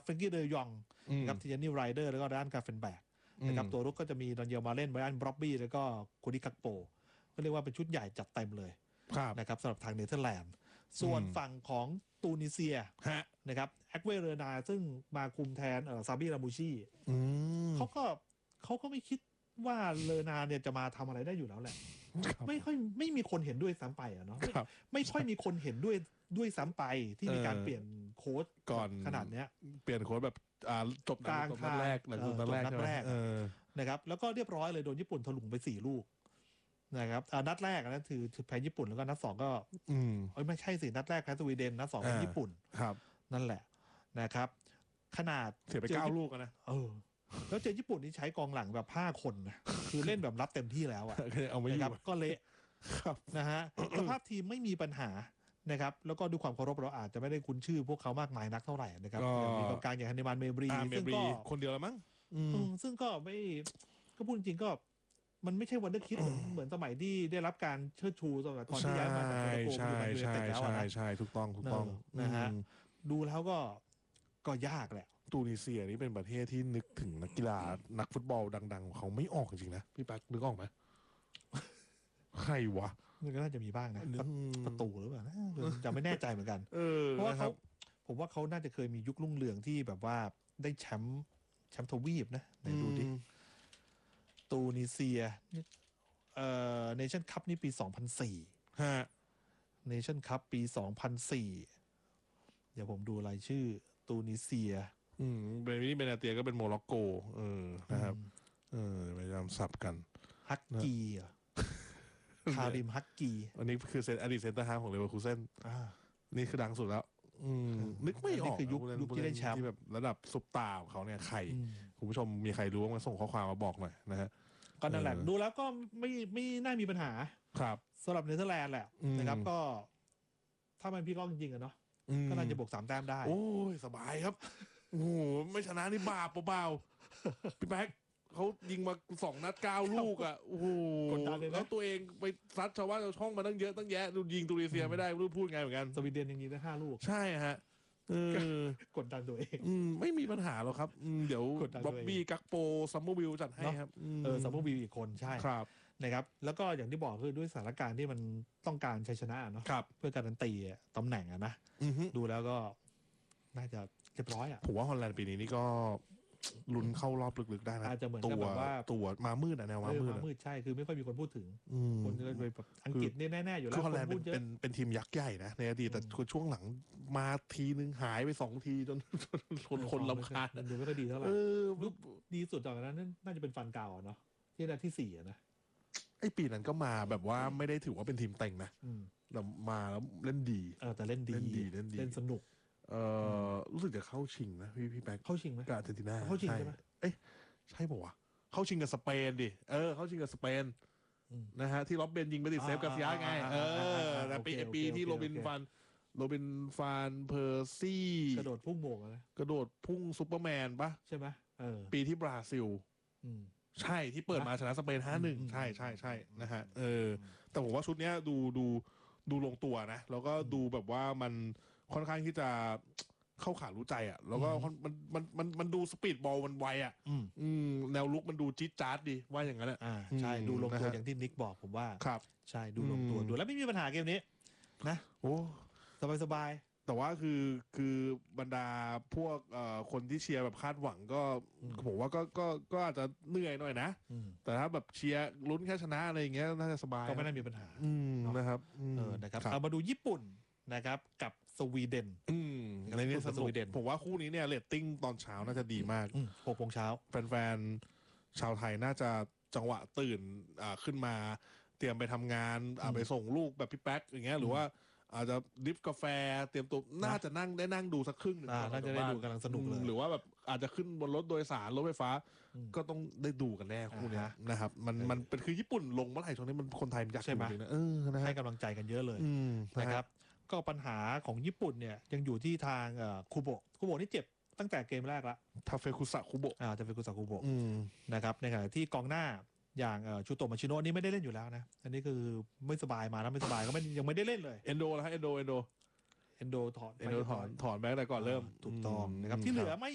ฟรงกี้เดยองนะครับทีนี่ไรเดอร์แล้วก็ด้านกาเฟนแบกนะครับตัวรุกก็จะมีดอนเยลมาเล่นไบรอันบร็อบบี้แล้วก็โคดิคักโปก็เรียกว่าเป็นชุดใหญ่จัดเต็มเลยนะครับสำหรับทางเนเธอร์แลนด์ส่วนฝั่งของตูนิเซียนะครับแอคเวเรนาซึ่งมาคุมแทนซาบิรามูชีเขาก็ไม่คิดว่าเลอนาเนี่ยจะมาทำอะไรได้อยู่แล้วแหละไม่มีคนเห็นด้วยซ้ำไปเนาะไม่ค่อยมีคนเห็นด้วยซ้ำไปที่มีการเปลี่ยนโค้ชก่อนขนาดเนี้ยเปลี่ยนโค้ชแบบจบกลางนัดแรกนะครับแล้วก็เรียบร้อยเลยโดนญี่ปุ่นถลุงไป4 ลูกนะครับนัดแรกนั่นคือแพ้ญี่ปุ่นแล้วก็นัด2ก็ไม่ใช่สินัดแรกแพ้สวีเดนนัด2แพ้ญี่ปุ่นครับนั่นแหละนะครับขนาดเสียไป9 ลูกนะแล้วเจอญี่ปุ่นนี่ใช้กองหลังแบบ5 คนนะคือเล่นแบบรับเต็มที่แล้วอ่ะนะครับก็เละนะฮะสภาพทีมไม่มีปัญหานะครับแล้วก็ด้วยความเคารพเราอาจจะไม่ได้คุ้นชื่อพวกเขามากมายนักเท่าไหร่นะครับมีกองกลางอย่างฮันเนมานเมบรีซึ่งก็คนเดียวแล้วมั้งซึ่งก็ไม่ก็พูดจริงก็มันไม่ใช่วันเดอร์คิดเหมือนสมัยที่ได้รับการเชิดชูตอนที่ย้ายมาจากโกลยูไนเต็ดแล้วนะใช่ถูกต้องนะฮะดูแล้วก็ยากแหละตูนิเซียนี่เป็นประเทศที่นึกถึงนักกีฬานักฟุตบอลดังๆของเขาไม่ออกจริงๆนะพี่แป๊กนึกออกไหมใครวะมันก็น่าจะมีบ้างนะประตูหรือเปล่าจะไม่แน่ใจเหมือนกันเพราะว่าผมว่าเขาน่าจะเคยมียุครุ่งเรืองที่แบบว่าได้แชมป์ทวีปนะไหนดูดิตูนิเซียเนชั่นคัพนี่ปี2004เนชั่นคัพปี2004เดี๋ยวผมดูรายชื่อตูนิเซียเบนาเตียก็เป็นโมร็อกโกนะครับพยายามสับกันฮักกีคาริมฮักกีอันนี้คืออดีตเซนเตอร์ฮาล์ฟของเลเวอร์คูเซ่นนี่คือดังสุดแล้วนึกไม่ออกคือยุคที่ได้แชมป์ที่แบบระดับซุปตาของเขาเนี่ยใครคุณผู้ชมมีใครรู้มาส่งข้อความมาบอกหน่อยนะฮะก็นั่นแหละดูแล้วก็ไม่น่ามีปัญหาครับสำหรับเนเธอร์แลนด์แหละนะครับก็ถ้ามันพี่ก้องจริงๆอะเนาะก็น่าจะบวก3 แต้มได้โอ้ยสบายครับโอ้โหไม่ชนะนี่บาปเปล่าๆพี่แป๊กเขายิงมา2 นัด 9 ลูกอ่ะโอ้โหแล้วตัวเองไปซัดชาวบ้านชาวช่องมาตั้งเยอะตั้งแยะดูยิงตูนิเซียไม่ได้ไม่รู้พูดไงเหมือนกันสวีเดนยังยิงได้5 ลูกใช่ฮะกดดันตัวเองไม่มีปัญหาหรอกครับเดี๋ยวบ๊อบบี้กักโปซัมเมอร์วิลจัดให้ครับซัมเมอร์วิลอีกคนใช่ครับนะครับแล้วก็อย่างที่บอกคือด้วยสถานการณ์ที่มันต้องการชัยชนะเนาะเพื่อการันตีตำแหน่งนะดูแล้วก็น่าจะเรียบร้อยผมว่าฮอลแลนด์ปีนี้นี่ก็ลุ้นเข้ารอบลึกๆได้นะอาจจะเหมือนกับแบบว่าตัวมามืดแนวมามืดใช่คือไม่ค่อยมีคนพูดถึงคนก็เลยแบบอังกฤษนี่แน่ๆอยู่แล้วคือฮอลแลนด์เป็นทีมยักษ์ใหญ่นะในอดีตแต่ช่วงหลังมาทีนึงหายไป2 ทีจนคนรำคาญดูไม่ค่อยดีเท่าไหร่ดีสุดจากนั้นน่าจะเป็นฟันเก่าเนาะที่อันดับที่4นะไอ้ปีนั้นก็มาแบบว่าไม่ได้ถือว่าเป็นทีมเต็งนะแต่มาแล้วเล่นดีแต่เล่นดีเล่นสนุกรู้สึกจะเข้าชิงนะพี่แป๊กเข้าชิงไหมกับอาร์เจนตินาเข้าชิงใช่ไหมใช่ป่ะวะเข้าชิงกับสเปนดิเข้าชิงกับสเปนนะฮะที่ล็อบเบนยิงไปติดเซฟกับซิอาไงแต่ปีที่โรบินฟานเพอร์ซี่กระโดดพุ่งโมงอะไรกระโดดพุ่งซูเปอร์แมนปะใช่ไหมปีที่บราซิลใช่ที่เปิดมาชนะสเปน5-1ใช่นะฮะแต่ผมว่าชุดเนี้ยดูลงตัวนะแล้วก็ดูแบบว่ามันค่อนข้างที่จะเข้าขารู้ใจอ่ะแล้วก็มันดูสปีดบอลมันไวอ่ะแนวลุกมันดูจี๊ดจ๊าดดีว่าอย่างนั้นใช่ดูลงตัวอย่างที่นิกบอกผมว่าครับใช่ดูลงตัวดูแล้วไม่มีปัญหาเกมนี้นะโอ้สบายแต่ว่าคือบรรดาพวกคนที่เชียร์แบบคาดหวังก็ผมว่าก็อาจจะเหนื่อยหน่อยนะแต่ถ้าแบบเชียร์ลุ้นแค่ชนะอะไรอย่างเงี้ยน่าจะสบายก็ไม่น่ามีปัญหานะครับนะครับเอามาดูญี่ปุ่นนะครับกับสวีเดนในนี้สนุกผมว่าคู่นี้เนี่ยเรตติ้งตอนเช้าน่าจะดีมาก 6 โมงเช้าแฟนๆชาวไทยน่าจะจังหวะตื่นขึ้นมาเตรียมไปทำงานไปส่งลูกแบบพี่แป๊กอย่างเงี้ยหรือว่าอาจจะดิฟกาแฟเตรียมตัวน่าจะนั่งดูสักครึ่งนึงน่าจะได้ดูกำลังสนุกเลยหรือว่าแบบอาจจะขึ้นบนรถโดยสารรถไฟฟ้าก็ต้องได้ดูกันแน่คู่นี้นะครับมันเป็นคือญี่ปุ่นลงเมื่อไหร่ช่วงนี้มันคนไทยอยากดูจริงนะให้กำลังใจกันเยอะเลยนะครับก็ปัญหาของญี่ปุ่นเนี่ยยังอยู่ที่ทางคูโบะนี่เจ็บตั้งแต่เกมแรกละทาเฟคุสะคูโบะนะครับในขณะที่กองหน้าอย่างชูโตะมาชิโนะนี่ไม่ได้เล่นอยู่แล้วนะอันนี้คือไม่สบายมาแล้วไม่สบายก็ยังไม่ได้เล่นเลยเอนโดนะฮะเอนโดถอนแบงค์แต่ก่อนเริ่มถูกต้องนะครับที่เหลือไม่